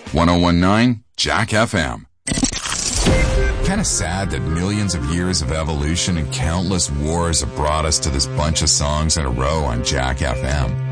1019 Jack FM. Kind of sad that millions of years of evolution and countless wars have brought us to this bunch of songs in a row on Jack FM.